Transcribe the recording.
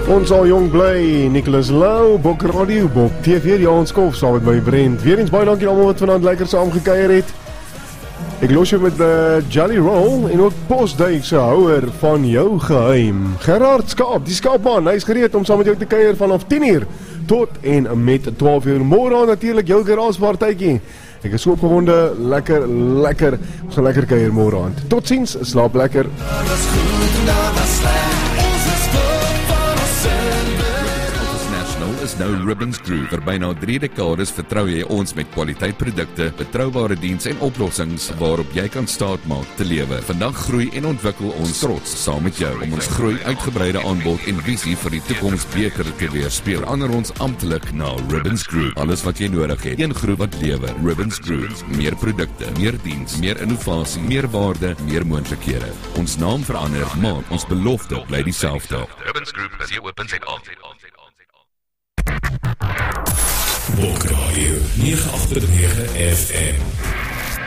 Ons al jong bly, Nicholas Lou, Bok Radio, Bok TV, die aanskof, saam met my Brent. Weer eens baie dankie almal wat vanaand lekker saam gekuier het. Ek los jou met Jelly Roll en ook Postduik se houer van jou geheim. Gerard Skaap, die skaapman, hy is gereed om saam met jou te kuier vanaf 10:00 tot en met 12:00. Môre natuurlik jou geraaspartytjie. Ek is so opgewonde, lekker, ons gaan lekker kuier môre aand. Totsiens, slaap lekker. Is nou Ribbons Groove. Vir byna 3 dekades vertrou jy ons met kwaliteitprodukte, betroubare diens en oplossings waarop jy kan staatmaak te lewe. Vandag groei en ontwikkel ons trots saam met jou om ons groei, uitgebreide aanbod en visie vir die toekoms beter te weerspieël. Verander ons amptelik na Ribbons Groove. Alles wat jy nodig het, een groep wat lewe. Ribbons Groove. Meer produkte, meer diens, meer innovasie, meer waarde, meer moontlikhede. Ons naam verander, maar ons belofte bly dieselfde. Ribbons Groove is hier open set aan. Bok Radio 989 FM.